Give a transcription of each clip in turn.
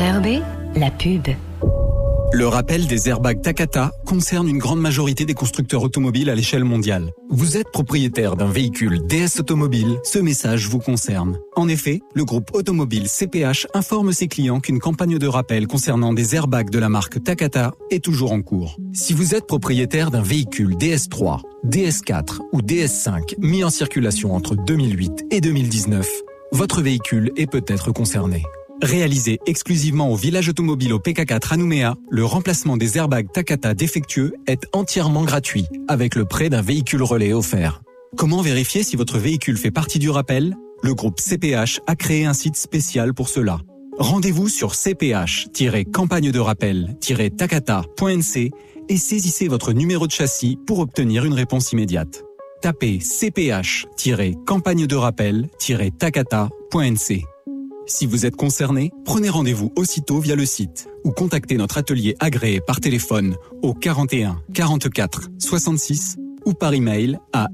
RERB, la pub. Le rappel des airbags Takata concerne une grande majorité des constructeurs automobiles à l'échelle mondiale. Vous êtes propriétaire d'un véhicule DS Automobile, ce message vous concerne. En effet, le groupe automobile CPH informe ses clients qu'une campagne de rappel concernant des airbags de la marque Takata est toujours en cours. Si vous êtes propriétaire d'un véhicule DS3, DS4 ou DS5 mis en circulation entre 2008 et 2019, votre véhicule est peut-être concerné. Réalisé exclusivement au village automobile au PK4 à Nouméa, le remplacement des airbags Takata défectueux est entièrement gratuit, avec le prêt d'un véhicule relais offert. Comment vérifier si votre véhicule fait partie du rappel ? Le groupe CPH a créé un site spécial pour cela. Rendez-vous sur cph-campagne de rappel-takata.nc et saisissez votre numéro de châssis pour obtenir une réponse immédiate. Tapez cph-campagne de rappel-takata.nc. Si vous êtes concerné, prenez rendez-vous aussitôt via le site ou contactez notre atelier agréé par téléphone au 41 44 66 ou par email à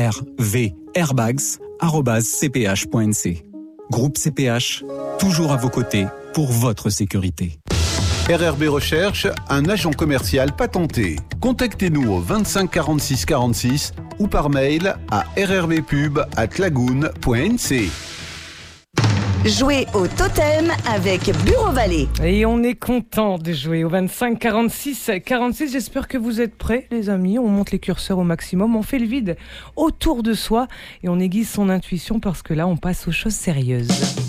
rvairbags@cph.nc. Groupe CPH, toujours à vos côtés pour votre sécurité. RRB Recherche, un agent commercial patenté. Contactez-nous au 25 46 46 ou par mail à rrbpub@lagoon.nc. Jouer au totem avec Bureau Vallée. Et on est content de jouer au 25 46 46. J'espère que vous êtes prêts, les amis. On monte les curseurs au maximum, on fait le vide autour de soi et on aiguise son intuition parce que là, on passe aux choses sérieuses.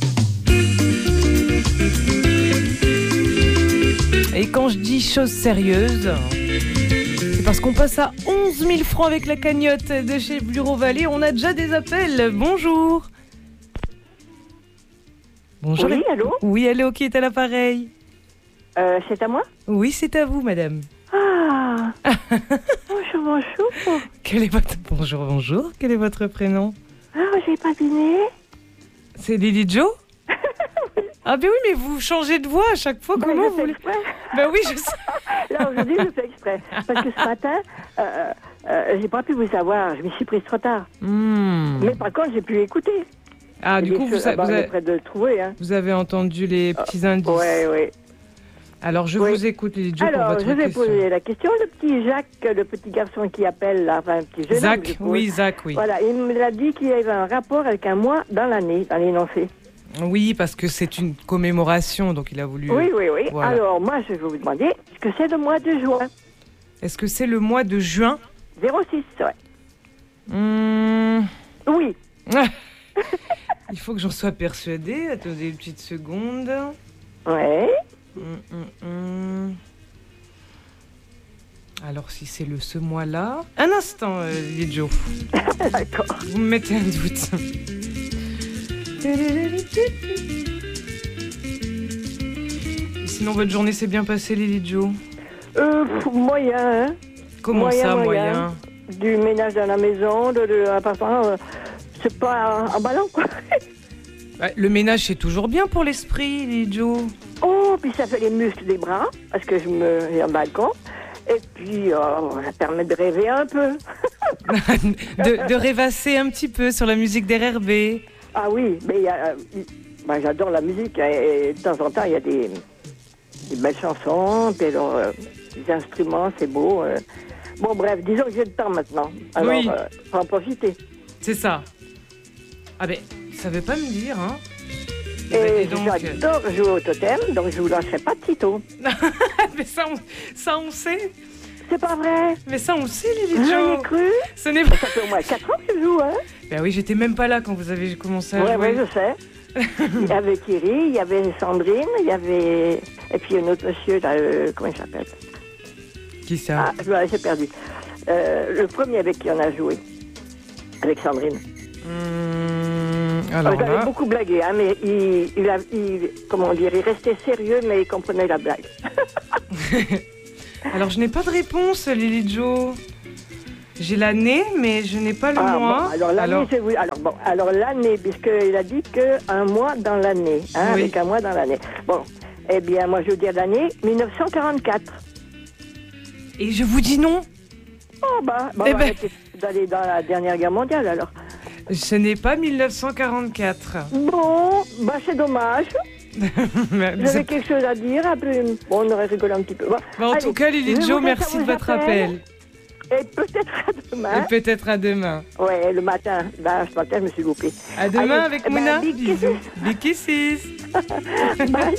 Et quand je dis choses sérieuses, c'est parce qu'on passe à 11 000 francs avec la cagnotte de chez Bureau Vallée. On a déjà des appels. Bonjour. Bonjour. Oui, allô ? Oui, allô, qui est à l'appareil ? C'est à moi ? Oui, c'est à vous, madame. Ah. Bonjour, bonjour. Bonjour. Quel est votre prénom ? Ah, j'ai pas deviné. C'est Lily Joe ? Ah ben oui, mais vous changez de voix à chaque fois. Comment vous voulez ? Ben oui, je sais. Là, aujourd'hui, je fais exprès. Parce que ce matin, j'ai pas pu vous savoir. Je me suis prise trop tard. Mais par contre, j'ai pu écouter. Ah, du coup, vous avez près de le trouver, hein. Vous avez entendu les petits indices. Oui. Alors, je vous écoute, Lily Joe, pour votre question. Alors, je vais poser la question. Le petit Jacques, le petit garçon qui appelle, là, enfin, un petit jeune homme. Zach, oui. Voilà, il me l'a dit qu'il y avait un rapport avec un mois dans l'année, dans l'énoncé. Oui, parce que c'est une commémoration, donc il a voulu... Oui. Voilà. Alors, moi, je vais vous demander, est-ce que c'est le mois de juin ? Est-ce que c'est le mois de juin ? 06, ouais. Oui. Il faut que j'en sois persuadée. Attendez une petite seconde. Ouais. Alors, si c'est ce mois-là... Un instant, Lily Joe. D'accord. Vous me mettez un doute. Sinon, votre journée s'est bien passée, Lily Joe ? Moyen, hein. Comment ça, moyen ? Du ménage dans la maison, de l'appartement, c'est pas emballant, quoi. Le ménage, c'est toujours bien pour l'esprit, Lily Joe. Oh, puis ça fait les muscles des bras, parce que j'ai un balcon. Et puis, ça permet de rêver un peu. de rêvasser un petit peu sur la musique d'RRB. Ah oui, mais j'adore la musique. Et de temps en temps, il y a des belles chansons, puis alors, des instruments, c'est beau. Bon, bref, disons que j'ai le temps maintenant. Alors, oui. Faut en profiter. C'est ça. Ah ben, ça veut pas me dire, hein. Et j'adore jouer au totem, donc je vous lâcherai pas de sitôt. Mais ça, on sait. C'est pas vrai. Mais ça, on sait, Lily Joe. Vous avez cru ? Ce n'est pas... Ça fait au moins 4 ans que je joue, hein. Ben oui, j'étais même pas là quand vous avez commencé à jouer. Ouais, je sais. Il y avait Thierry, il y avait Sandrine, il y avait... Et puis un autre monsieur, là, comment il s'appelle ? Qui ça ? Ah, j'ai perdu. Le premier avec qui on a joué, avec Sandrine. Alors j'avais beaucoup blagué, hein, mais comment dire, il restait sérieux, mais il comprenait la blague. Alors, je n'ai pas de réponse, Lily Joe. J'ai l'année, mais je n'ai pas le mois. Bon, alors l'année, puisqu'il a dit qu'un mois dans l'année, hein, oui. Avec un mois dans l'année. Bon, eh bien, moi, je veux dire l'année 1944. Et je vous dis non. D'aller dans la dernière guerre mondiale, alors. Ce n'est pas 1944. Bon, c'est dommage. J'avais quelque chose à dire, un peu... Bon, on aurait rigolé un petit peu. Bon, en tout cas, Lily Jo, merci de votre appel. Et peut-être à demain. Et peut-être à demain. Ouais, le matin. Ben, ce matin, je me suis loupée. À demain Allez, avec Mouna. big Bisous. Big kisses. Bye.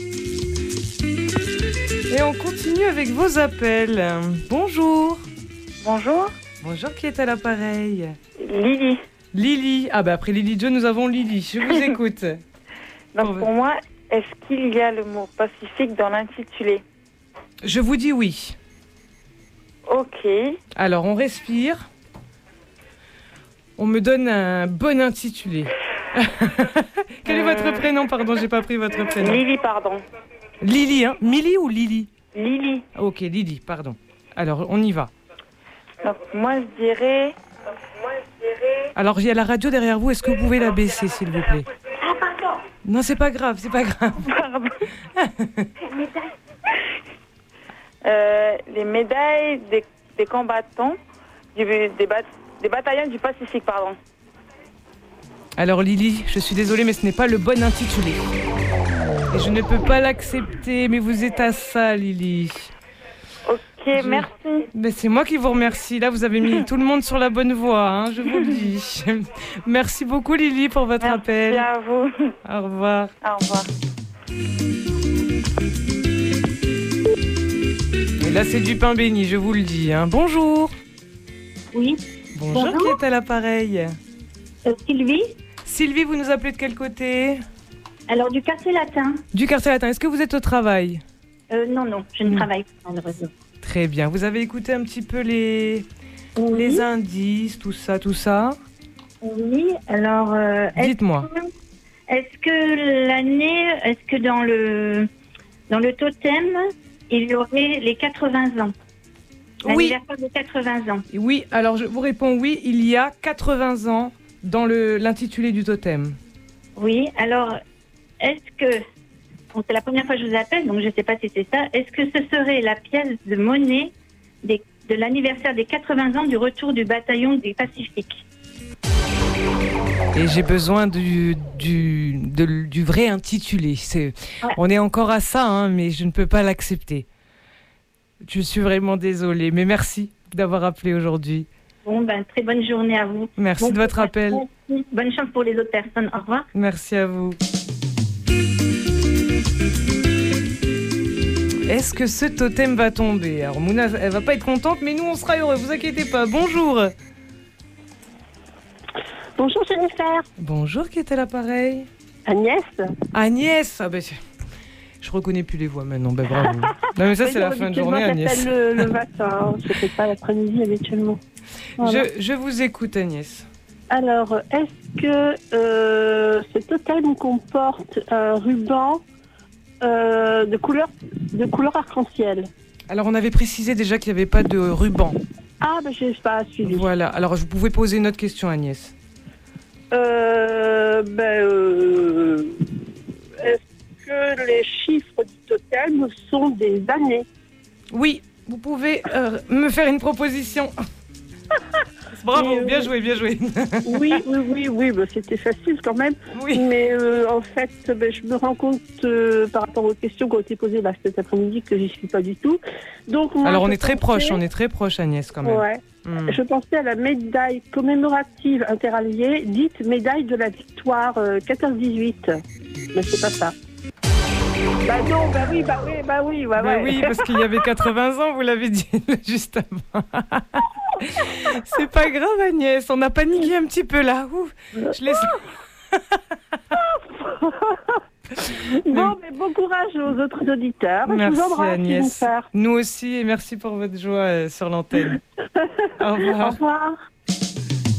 Et on continue avec vos appels. Bonjour. Bonjour. Bonjour, qui est à l'appareil? Lily. Lily. Ah bah après Lily Jo, nous avons Lily. Je vous écoute. Donc pour moi, est-ce qu'il y a le mot Pacifique dans l'intitulé? Je vous dis oui. Ok. Alors on respire. On me donne un bon intitulé. Quel est votre prénom? Pardon, j'ai pas pris votre prénom. Lily, pardon. Lily, hein? Milly ou Lily? Lily. Ok, Lily, pardon. Alors on y va. Donc moi je dirais... Alors il y a la radio derrière vous, est-ce que vous pouvez la baisser s'il vous plaît? Ah pardon. Non, c'est pas grave, c'est pas grave. Pardon. Les médailles des combattants des bataillons du Pacifique, pardon. Alors Lily, je suis désolée mais ce n'est pas le bon intitulé. Et je ne peux pas l'accepter, mais vous êtes à ça Lily. Ok, merci. Mais c'est moi qui vous remercie. Là, vous avez mis tout le monde sur la bonne voie, hein, je vous le dis. Merci beaucoup Lily pour votre appel. Merci à vous. Au revoir. Au revoir. Et là, c'est du pain béni, je vous le dis. Hein. Bonjour. Oui. Bonjour, qui est à l'appareil? Sylvie. Sylvie, vous nous appelez de quel côté? Alors, du quartier latin. Du quartier latin. Est-ce que vous êtes au travail? Non, je ne travaille pas, malheureusement. Très bien. Vous avez écouté un petit peu les indices, tout ça? Oui, alors... Dites-moi. Est-ce que dans le totem, il y aurait les 80 ans? Oui. L'anniversaire de 80 ans. Oui, alors je vous réponds oui, il y a 80 ans dans l'intitulé du totem. Oui, alors, est-ce que... Bon, c'est la première fois que je vous appelle, donc je ne sais pas si c'est ça. Est-ce que ce serait la pièce de monnaie de l'anniversaire des 80 ans du retour du bataillon du Pacifique? Et j'ai besoin du vrai intitulé. On est encore à ça, hein, mais je ne peux pas l'accepter. Je suis vraiment désolée, mais merci d'avoir appelé aujourd'hui. Bon, très bonne journée à vous. Merci de votre appel. Bonne chance pour les autres personnes. Au revoir. Merci à vous. Est-ce que ce totem va tomber? Alors Mouna, elle va pas être contente, mais nous on sera heureux, vous inquiétez pas. Bonjour. Bonjour Jennifer. Bonjour, qui est à l'appareil? Agnès. Agnès. Ah ben, je reconnais plus les voix maintenant, bravo. Non mais ça c'est la fin de journée, Agnès. Le matin, je ne fais pas l'après-midi habituellement. Voilà. Je vous écoute, Agnès. Alors, est-ce que ce totem comporte un ruban de couleur arc-en-ciel? Alors on avait précisé déjà qu'il n'y avait pas de ruban. Ah, je n'ai pas suivi. Voilà, alors vous pouvez poser une autre question, Agnès. Est-ce que les chiffres du totem sont des années? Oui, vous pouvez me faire une proposition. Bravo, bien joué, bien joué. Oui, c'était facile quand même. Oui. Mais en fait, je me rends compte par rapport aux questions qui ont été posées cet après-midi que j'y suis pas du tout. Donc, moi, alors on est très proche, Agnès, quand même. Ouais. Je pensais à la médaille commémorative interalliée, dite médaille de la victoire 14-18. Mais c'est pas ça. Oui, parce qu'il y avait 80 ans, vous l'avez dit juste avant. C'est pas grave, Agnès, on a paniqué un petit peu là. Ouh, je laisse... Bon courage aux autres auditeurs. Merci, je vous embrasse, Agnès. Nous aussi, et merci pour votre joie sur l'antenne. Au revoir. Au revoir.